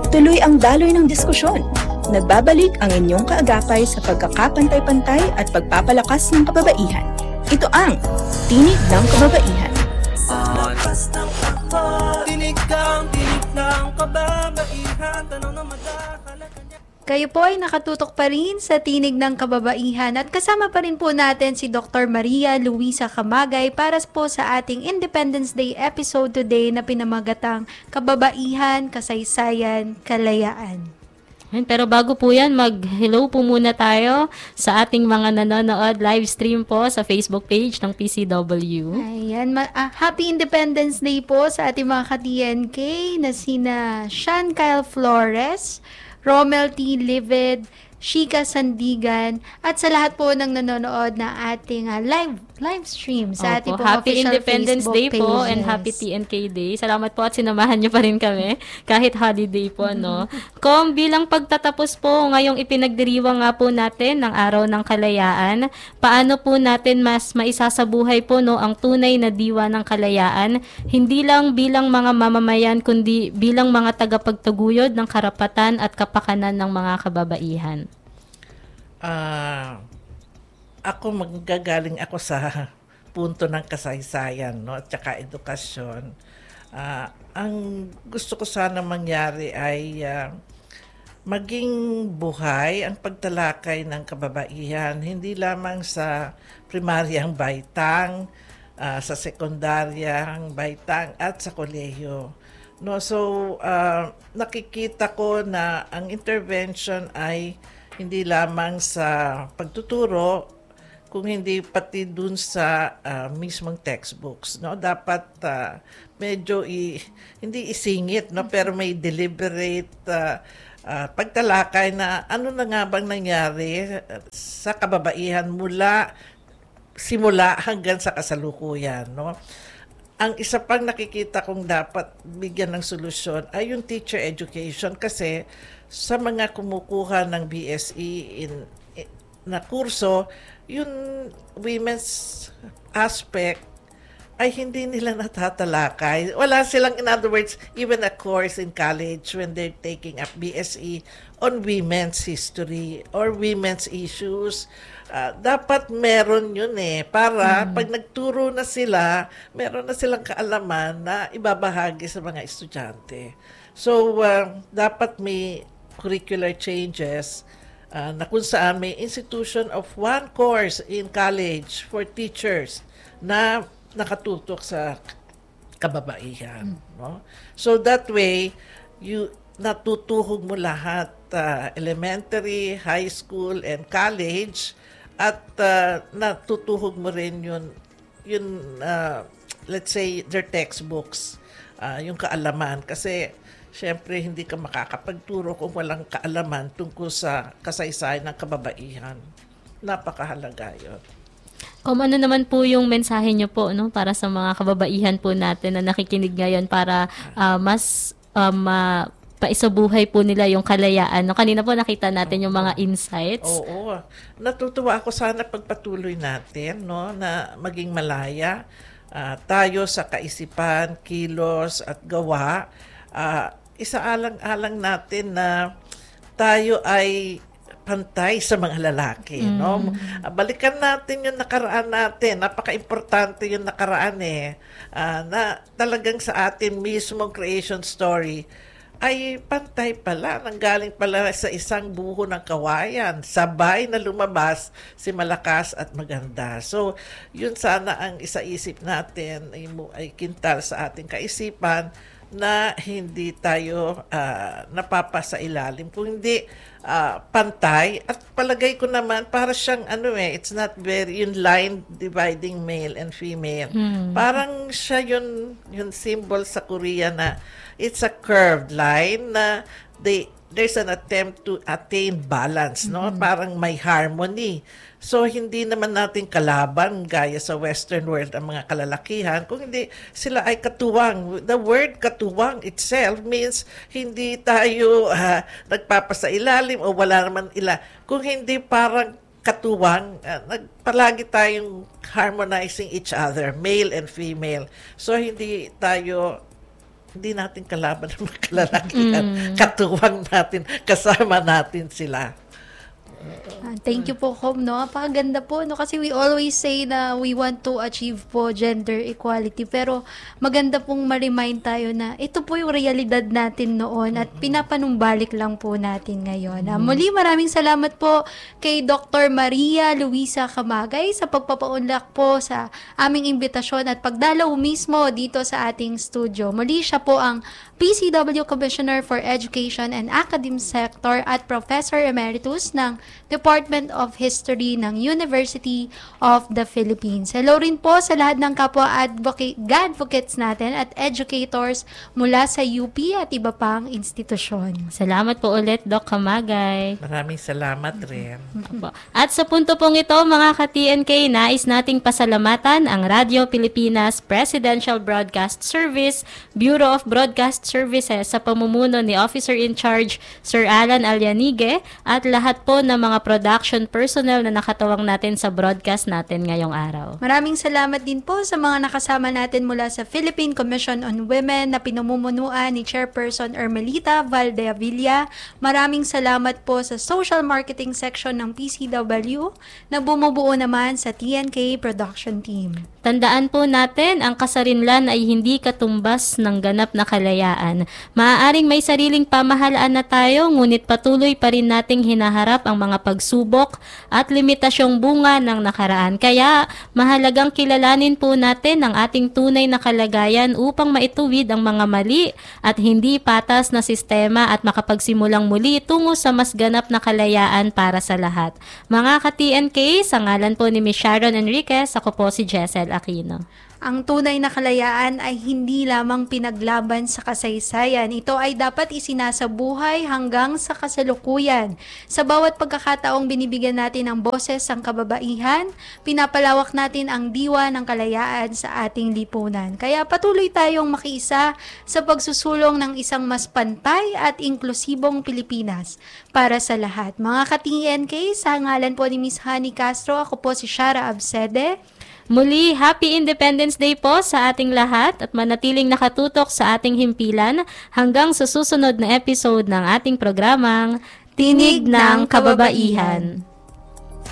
Tuloy ang daloy ng diskusyon. Nagbabalik ang inyong kaagapay sa pagkakapantay-pantay at pagpapalakas ng kababaihan. Ito ang Tinig ng Kababaihan. Kayo po ay nakatutok pa rin sa Tinig ng Kababaihan at kasama pa rin po natin si Dr. Maria Luisa Camagay para po sa ating Independence Day episode today na pinamagatang Kababaihan, Kasaysayan, Kalayaan. Pero bago po yan, mag-hello po muna tayo sa ating mga nanonood live stream po sa Facebook page ng PCW. Ayan, Happy Independence Day po sa ating mga ka-TNK na sina Sean Kyle Flores, Romel T. Livid, Shika Sandigan, at sa lahat po ng nanonood na ating live stream sa ating po Happy official Independence Facebook Day po pages. and Happy TNK Day. Salamat po at sinamahan niyo pa rin kami kahit holiday po, no? Kung bilang pagtatapos po, ngayong ipinagdiriwang nga po natin ng Araw ng Kalayaan, paano po natin mas maisasabuhay po, no, ang tunay na diwa ng kalayaan, hindi lang bilang mga mamamayan, kundi bilang mga tagapagtaguyod ng karapatan at kapakanan ng mga kababaihan. Ako manggagaling ako sa punto ng kasaysayan, no, at saka edukasyon. Ang gusto ko sana mangyari ay maging buhay ang pagtalakay ng kababaihan, hindi lamang sa primaryang baitang, sa sekundaryang baitang at sa kolehiyo. No, so nakikita ko na ang intervention ay hindi lamang sa pagtuturo, kung hindi pati dun sa mismong textbooks, no? Dapat medyo hindi isingit, no, pero may deliberate pagtalakay na ano na nga bang nangyari sa kababaihan simula hanggang sa kasalukuyan, no? Ang isa pang nakikita kong dapat bigyan ng solusyon ay yung teacher education, kasi sa mga kumukuha ng BSE na kurso, yung women's aspect ay hindi nila natatalakay. Wala silang, in other words, even a course in college when they're taking up BSE on women's history or women's issues. Dapat meron yun para pag nagturo na sila, meron na silang kaalaman na ibabahagi sa mga estudyante. So, dapat may curricular changes na kung saan may institution of one course in college for teachers na nakatutok sa kababaihan. No? So that way, natutuhog mo lahat, elementary, high school, and college, at natutuhog mo rin yun let's say, their textbooks, yung kaalaman. Kasi siyempre, hindi ka makakapagturo kung walang kaalaman tungkol sa kasaysayan ng kababaihan. Napakahalaga yun. Kung ano naman po yung mensahe niyo po, no, para sa mga kababaihan po natin na nakikinig ngayon para mas paisabuhay po nila yung kalayaan. No, kanina po nakita natin yung mga insights. Oo. Natutuwa ako, sana pagpatuloy natin, no, na maging malaya tayo sa kaisipan, kilos at gawa. Isaalang-alang natin na tayo ay pantay sa mga lalaki, no? Balikan natin yung nakaraan natin. Napaka-importante yung nakaraan na talagang sa atin mismong creation story ay pantay pala, nanggaling pala sa isang buho ng kawayan, sabay na lumabas si malakas at maganda. So, yun sana ang isaisip natin, ay kintal sa ating kaisipan, na hindi tayo napapasailalim, kung hindi pantay. At palagay ko naman, para siyang it's not very, yung line dividing male and female. Parang siya yung symbol sa Korea na it's a curved line na there's an attempt to attain balance, no? Parang may harmony. So, hindi naman natin kalaban gaya sa Western world ang mga kalalakihan, kung hindi sila ay katuwang. The word katuwang itself means hindi tayo nagpapasailalim o wala naman kung hindi parang katuwang, palagi tayong harmonizing each other, male and female. So, hindi tayo hindi natin kalaban ng mga kalalakihan. Katuwang natin, kasama natin sila. Thank you po, Kom, no? Napakaganda po, no? Kasi we always say na we want to achieve po gender equality, pero maganda pong ma-remind tayo na ito po yung realidad natin noon at pinapanumbalik lang po natin ngayon. Muli, maraming salamat po kay Dr. Maria Luisa Camagay sa pagpapaunlak po sa aming imbitasyon at pagdalaw mismo dito sa ating studio. Muli, siya po ang PCW Commissioner for Education and Academic Sector at Professor Emeritus ng Department of History ng University of the Philippines. Hello rin po sa lahat ng kapwa advocates natin at educators mula sa UP at iba pang institusyon. Salamat po ulit, Doc Camagay. Maraming salamat rin. At sa punto pong ito, mga ka-TNK, nais nating pasalamatan ang Radio Pilipinas Presidential Broadcast Service, Bureau of Broadcast Services sa pamumuno ni Officer in Charge Sir Alan Alianige at lahat po ng mga production personnel na nakatawang natin sa broadcast natin ngayong araw. Maraming salamat din po sa mga nakasama natin mula sa Philippine Commission on Women na pinamumunuan ni Chairperson Ermelita Valdeavilla. Maraming salamat po sa Social Marketing Section ng PCW na bumubuo naman sa TNK Production Team. Tandaan po natin, ang kasarinlan ay hindi katumbas ng ganap na kalayaan. Maaaring may sariling pamahalaan na tayo, ngunit patuloy pa rin nating hinaharap ang mga pagsubok at limitasyong bunga ng nakaraan. Kaya, mahalagang kilalanin po natin ang ating tunay na kalagayan upang maituwid ang mga mali at hindi patas na sistema at makapagsimulang muli tungo sa mas ganap na kalayaan para sa lahat. Mga ka-TNK, sa ngalan po ni Ms. Sharon Enriquez, ako po si Jessel Aquino. Ang tunay na kalayaan ay hindi lamang pinaglaban sa kasaysayan. Ito ay dapat isinasabuhay hanggang sa kasalukuyan. Sa bawat pagkakataong binibigyan natin ng boses ang kababaihan, pinapalawak natin ang diwa ng kalayaan sa ating lipunan. Kaya patuloy tayong makiisa sa pagsusulong ng isang mas pantay at inklusibong Pilipinas para sa lahat. Mga ka-TNK, sa ngalan po ni Ms. Honey Castro, ako po si Shara Absede. Muli, Happy Independence Day po sa ating lahat at manatiling nakatutok sa ating himpilan hanggang sa susunod na episode ng ating programang Tinig ng Kababaihan.